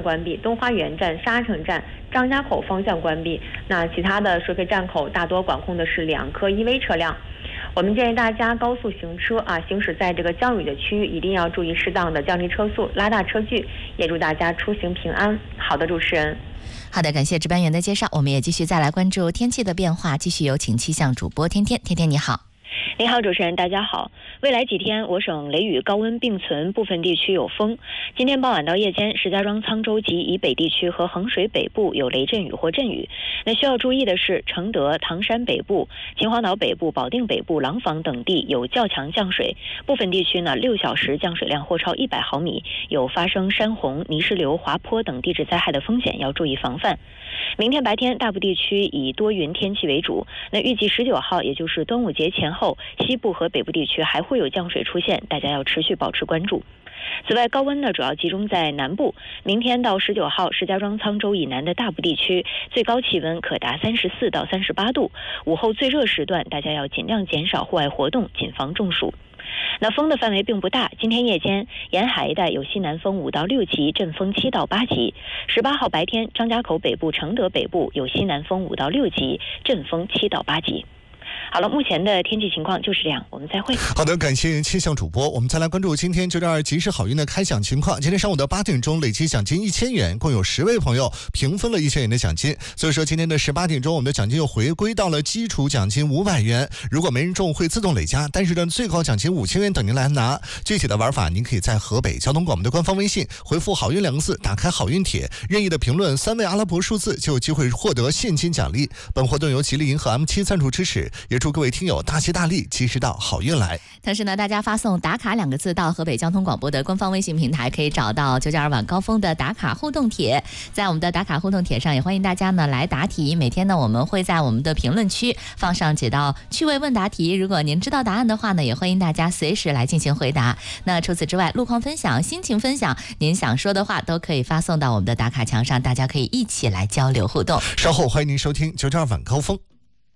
关闭，东花园站、沙城站、张家口方向关闭。那其他的收费站口大多管控的是2科EV车辆。我们建议大家高速行车行驶在这个降雨的区域，一定要注意适当的降低车速，拉大车距，也祝大家出行平安。好的，主持人。 好的，感谢值班员的介绍。我们也继续再来关注天气的变化，继续有请气象主播天天。天天你好。 您好，主持人，大家好。未来几天，我省雷雨高温并存，部分地区有风。今天傍晚到夜间，石家庄、沧州及以北地区和衡水北部有雷阵雨或阵雨。那需要注意的是，承德、唐山北部、秦皇岛北部、保定北部、廊坊等地有较强降水，部分地区呢6小时降水量或超100毫米，有发生山洪、泥石流、滑坡等地质灾害的风险，要注意防范。明天白天，大部地区以多云天气为主。那预计19号，也就是端午节前后，西部和北部地区还会有降水出现，大家要持续保持关注。此外，高温呢主要集中在南部。明天到19号，石家庄、沧州以南的大部地区最高气温可达34到38度。午后最热时段，大家要尽量减少户外活动，谨防中暑。那风的范围并不大，今天夜间沿海一带有西南风5到6级，阵风7到8级。18号白天，张家口北部、承德北部有西南风5到6级，阵风7到8级。好了，目前的天气情况就是这样，我们再会。 好的，感谢气象主播。我们再来关注今天9.2即时好运的开奖情况。今天上午的8点钟，累计奖金1000元，共有10位朋友平分了1000元的奖金。所以说今天的18点钟，我们的奖金又回归到了基础奖金500元。如果没人中，会自动累加，但是呢，最高奖金5000元等您来拿。具体的玩法，您可以在河北交通广播的官方微信回复好运2个字，打开好运帖，任意的评论3位阿拉伯数字，就有机会获得现金奖励。本活动由吉利银河 M7 赞助支持，也祝各位听友大吉大利，及时到好运来。 同时呢，大家发送打卡2个字到河北交通广播的官方微信平台，可以找到992晚高峰的打卡互动帖。在我们的打卡互动帖上，也欢迎大家呢来答题。每天呢，我们会在我们的评论区放上几道趣味问答题，如果您知道答案的话呢，也欢迎大家随时来进行回答。那除此之外，路况分享、心情分享，您想说的话都可以发送到我们的打卡墙上，大家可以一起来交流互动。 稍后欢迎您收听992晚高峰。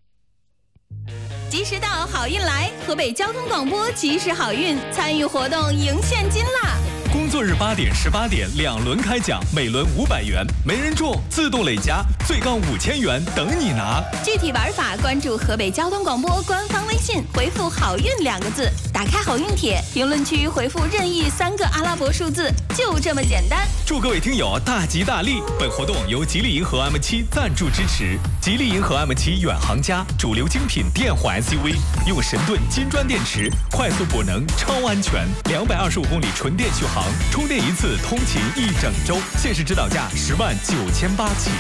及时到好运来，河北交通广播及时好运，参与活动赢现金啦！ 工作日8点、18点2轮开奖，每轮500元，没人中自动累加，最高5000元等你拿。 具体玩法关注河北交通广播官方微信，回复好运2个字，打开好运帖，评论区回复任意3个阿拉伯数字，就这么简单。 祝各位听友大吉大利！本活动由吉利银河 M7 赞助支持。吉利银河 M7 远航家，主流精品电混 SUV， 用神盾金砖电池，快速补能，超安全，225公里纯电续航，充电一次通勤1整周，限时指导价10.98万起。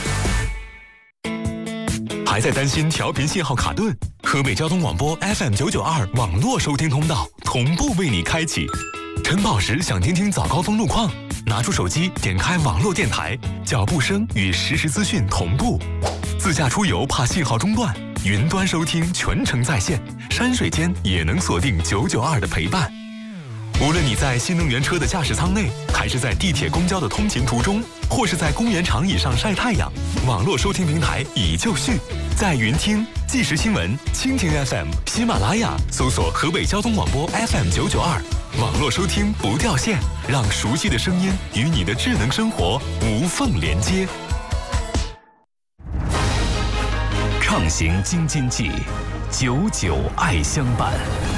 还在担心调频信号卡顿？河北交通广播 FM992 网络收听通道同步为你开启。晨跑时想听听早高峰路况，拿出手机点开网络电台，脚步声与实时资讯同步。自驾出游怕信号中断，云端收听全程在线，山水间也能锁定992的陪伴。无论你在新能源车的驾驶舱内，还是在地铁公交的通勤途中，或是在公园长椅上晒太阳，网络收听平台已就绪。在云听、即时新闻、蜻蜓 FM、喜马拉雅搜索河北交通广播 FM992，网络收听不掉线，让熟悉的声音与你的智能生活无缝连接。畅行京津冀，99爱相伴。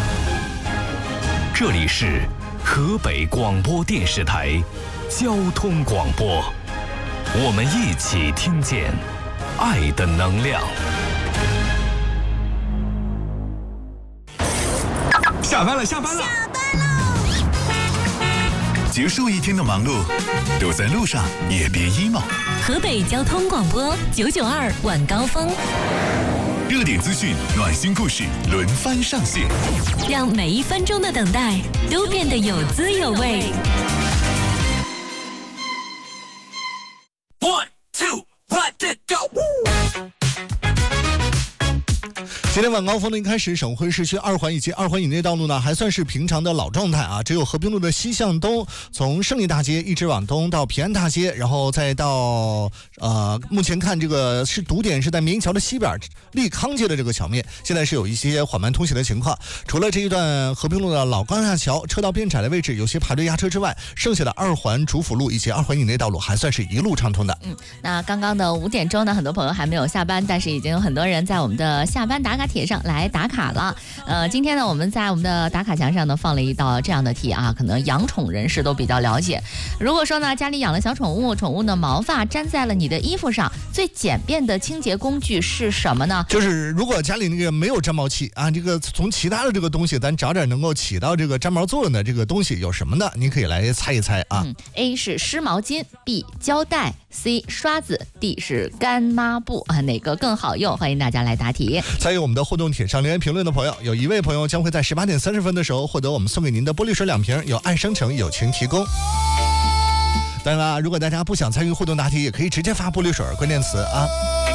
这里是河北广播电视台交通广播，我们一起听见爱的能量。 下班了，下班了， 下班喽！ 结束一天的忙碌，都在路上，也别 emo。 河北交通广播992晚高峰， 热点资讯、暖心故事轮番上线， 让每一分钟的等待都变得有滋有味。 今天晚高峰的一开始，省会市区2环以及2环以内道路呢，还算是平常的老状态啊。只有和平路的西向东，从胜利大街一直往东到平安大街，然后再到目前看这个是堵点是在绵阳桥的西边利康街的这个桥面，现在是有一些缓慢通行的情况。除了这一段和平路的老高架桥车道变窄的位置有些排队压车之外，剩下的2环主辅路以及2环以内道路还算是一路畅通的。 那刚刚的5点钟呢，很多朋友还没有下班，但是已经有很多人在我们的下班打卡帖上来打卡了。今天呢，我们在我们的打卡墙上呢放了一道这样的题啊，可能养宠人士都比较了解。如果说呢家里养了小宠物，宠物的毛发粘在了你的衣服上，最简便的清洁工具是什么呢？ 就是如果家里那个没有粘毛器啊，这个从其他的这个东西咱找点能够起到这个粘毛作用的这个东西有什么呢？您可以来猜一猜啊。 A 是湿毛巾， B 胶带， C 刷子， D 是干抹布啊，哪个更好用？欢迎大家来答题。 参与我们的互动帖上留言评论的朋友，有一位朋友将会在18点30分的时候获得我们送给您的玻璃水2瓶，由爱生城友情提供。当然了，如果大家不想参与互动答题，也可以直接发玻璃水关键词啊。